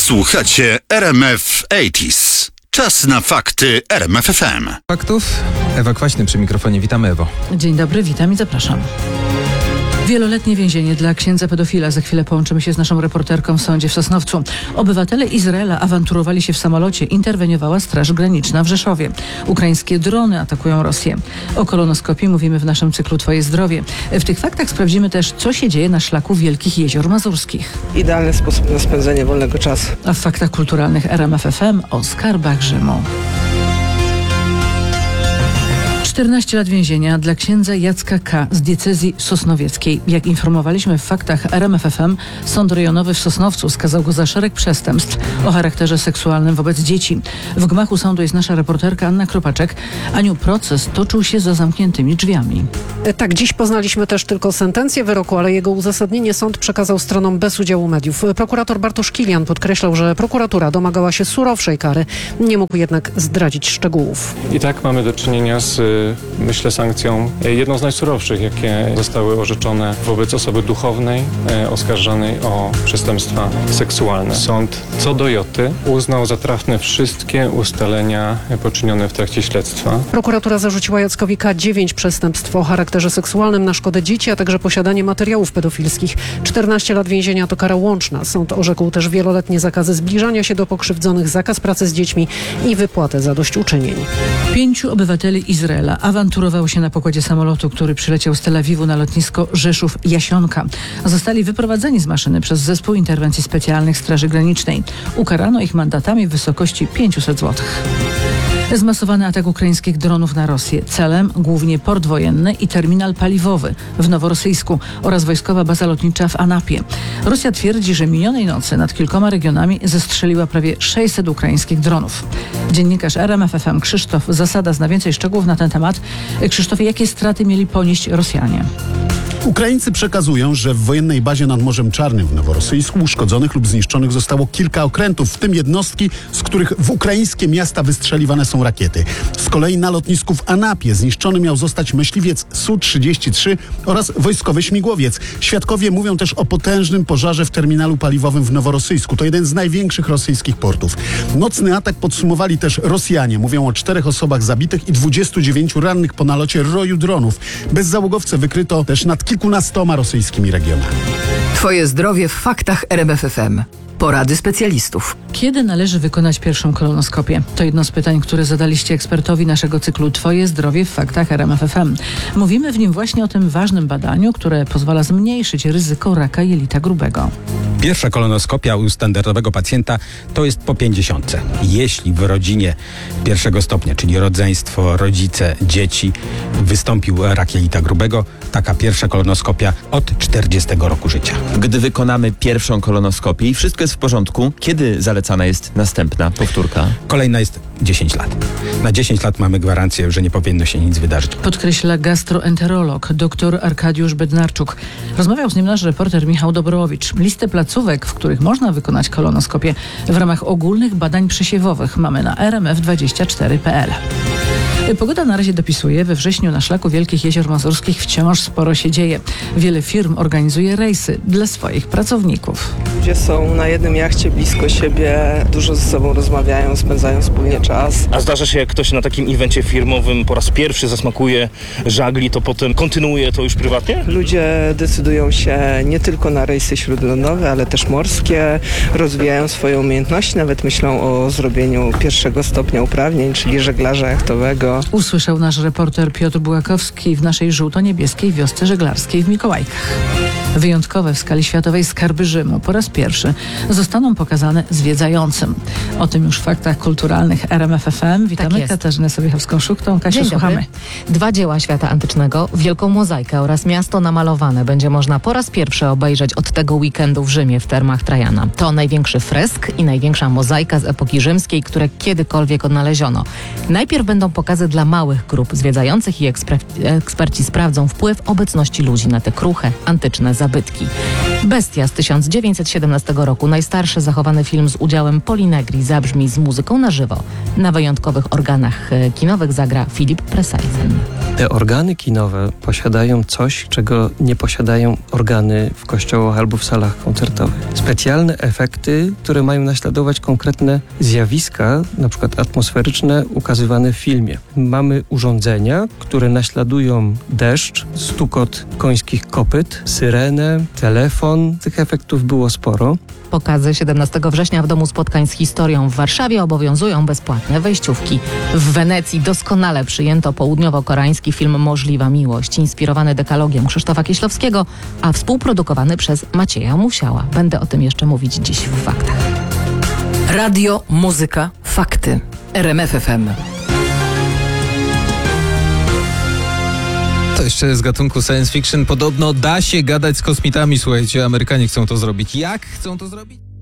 Słuchacie RMF 80s. Czas na fakty RMF FM. Faktów? Ewa Kwaśny przy mikrofonie. Witamy, Ewo. Dzień dobry, witam i zapraszam. Wieloletnie więzienie dla księdza pedofila. Za chwilę połączymy się z naszą reporterką w sądzie w Sosnowcu. Obywatele Izraela awanturowali się w samolocie. Interweniowała Straż Graniczna w Rzeszowie. Ukraińskie drony atakują Rosję. O kolonoskopii mówimy w naszym cyklu Twoje zdrowie. W tych faktach sprawdzimy też, co się dzieje na szlaku Wielkich Jezior Mazurskich. Idealny sposób na spędzenie wolnego czasu. A w faktach kulturalnych RMF FM o skarbach Rzymu. 14 lat więzienia dla księdza Jacka K. z diecezji sosnowieckiej. Jak informowaliśmy w faktach RMF FM, Sąd Rejonowy w Sosnowcu skazał go za szereg przestępstw o charakterze seksualnym wobec dzieci. W gmachu sądu jest nasza reporterka Anna Kropaczek. Aniu, proces toczył się za zamkniętymi drzwiami. Tak, dziś poznaliśmy też tylko sentencję wyroku, ale jego uzasadnienie sąd przekazał stronom bez udziału mediów. Prokurator Bartosz Kilian podkreślał, że prokuratura domagała się surowszej kary. Nie mógł jednak zdradzić szczegółów. I tak mamy do czynienia z, myślę, sankcją jedną z najsurowszych, jakie zostały orzeczone wobec osoby duchownej oskarżanej o przestępstwa seksualne. Sąd co do joty uznał za trafne wszystkie ustalenia poczynione w trakcie śledztwa. Prokuratura zarzuciła Jackowi K. 9 przestępstw o charakterze seksualnym na szkodę dzieci, a także posiadanie materiałów pedofilskich. 14 lat więzienia to kara łączna. Sąd orzekł też wieloletnie zakazy zbliżania się do pokrzywdzonych, zakaz pracy z dziećmi i wypłatę zadośćuczynień. 5 obywateli Izraela awanturowało się na pokładzie samolotu, który przyleciał z Tel Awiwu na lotnisko Rzeszów-Jasionka. Zostali wyprowadzeni z maszyny przez Zespół Interwencji Specjalnych Straży Granicznej. Ukarano ich mandatami w wysokości 500 zł. Zmasowany atak ukraińskich dronów na Rosję. Celem głównie port wojenny i terminal paliwowy w Noworosyjsku oraz wojskowa baza lotnicza w Anapie. Rosja twierdzi, że minionej nocy nad kilkoma regionami zestrzeliła prawie 600 ukraińskich dronów. Dziennikarz RMF FM Krzysztof Zasada zna więcej szczegółów na ten temat. Krzysztofie, jakie straty mieli ponieść Rosjanie? Ukraińcy przekazują, że w wojennej bazie nad Morzem Czarnym w Noworosyjsku uszkodzonych lub zniszczonych zostało kilka okrętów, w tym jednostki, z których w ukraińskie miasta wystrzeliwane są rakiety. Z kolei na lotnisku w Anapie zniszczony miał zostać myśliwiec Su-33 oraz wojskowy śmigłowiec. Świadkowie mówią też o potężnym pożarze w terminalu paliwowym w Noworosyjsku. To jeden z największych rosyjskich portów. Nocny atak podsumowali też Rosjanie. Mówią o 4 osobach zabitych i 29 rannych po nalocie roju dronów. Bezzałogowce wykryto też nad kilkunastoma rosyjskimi regionami. Twoje zdrowie w faktach RMF FM. Porady specjalistów. Kiedy należy wykonać pierwszą kolonoskopię? To jedno z pytań, które zadaliście ekspertowi naszego cyklu Twoje zdrowie w faktach RMF FM. Mówimy w nim właśnie o tym ważnym badaniu, które pozwala zmniejszyć ryzyko raka jelita grubego. Pierwsza kolonoskopia u standardowego pacjenta to jest po 50. Jeśli w rodzinie pierwszego stopnia, czyli rodzeństwo, rodzice, dzieci, wystąpił rak jelita grubego, taka pierwsza kolonoskopia od 40 roku życia. Gdy wykonamy pierwszą kolonoskopię i wszystko jest w porządku, kiedy zalecana jest następna powtórka? Kolejna jest 10 lat. Na 10 lat mamy gwarancję, że nie powinno się nic wydarzyć. Podkreśla gastroenterolog dr Arkadiusz Bednarczuk. Rozmawiał z nim nasz reporter Michał Dobrowicz. Listę placówek, w których można wykonać kolonoskopię w ramach ogólnych badań przesiewowych mamy na rmf24.pl. Pogoda na razie dopisuje. We wrześniu na szlaku Wielkich Jezior Mazurskich wciąż sporo się dzieje. Wiele firm organizuje rejsy dla swoich pracowników. Ludzie są na jednym jachcie blisko siebie, dużo ze sobą rozmawiają, spędzają wspólnie czas. A zdarza się, jak ktoś na takim evencie firmowym po raz pierwszy zasmakuje żagli, to potem kontynuuje to już prywatnie? Ludzie decydują się nie tylko na rejsy śródlądowe, ale też morskie, rozwijają swoje umiejętności, nawet myślą o zrobieniu pierwszego stopnia uprawnień, czyli żeglarza jachtowego. Usłyszał nasz reporter Piotr Bułakowski w naszej żółto-niebieskiej wiosce żeglarskiej w Mikołajkach. Wyjątkowe w skali światowej skarby Rzymu po raz pierwszy zostaną pokazane zwiedzającym. O tym już w faktach kulturalnych RMF FM. Witamy Tak jest. Katarzynę Sobiechowską-Szuchtą. Kasiu, Dzień słuchamy. dobry. 2 dzieła świata antycznego, Wielką Mozaikę oraz Miasto namalowane będzie można po raz pierwszy obejrzeć od tego weekendu w Rzymie w termach Trajana. To największy fresk i największa mozaika z epoki rzymskiej, które kiedykolwiek odnaleziono. Najpierw będą pokazy dla małych grup zwiedzających i eksperci sprawdzą wpływ obecności ludzi na te kruche, antyczne zabytki. Bestia z 1917 roku, najstarszy zachowany film z udziałem Poli Negri, zabrzmi z muzyką na żywo. Na wyjątkowych organach kinowych zagra Filip Presaiden. Te organy kinowe posiadają coś, czego nie posiadają organy w kościołach albo w salach koncertowych. Specjalne efekty, które mają naśladować konkretne zjawiska, na przykład atmosferyczne, ukazywane w filmie. Mamy urządzenia, które naśladują deszcz, stukot końskich kopyt, syrenę, telefon. Tych efektów było sporo. Pokazy 17 września w Domu Spotkań z Historią w Warszawie obowiązują bezpłatne wejściówki. W Wenecji doskonale przyjęto południowo-koreański film Możliwa miłość, inspirowany dekalogiem Krzysztofa Kieślowskiego, a współprodukowany przez Macieja Musiała. Będę o tym jeszcze mówić dziś w Faktach. Radio, muzyka, fakty. RMF FM. To jeszcze z gatunku science fiction. Podobno da się gadać z kosmitami, słuchajcie, Amerykanie chcą to zrobić. Jak chcą to zrobić?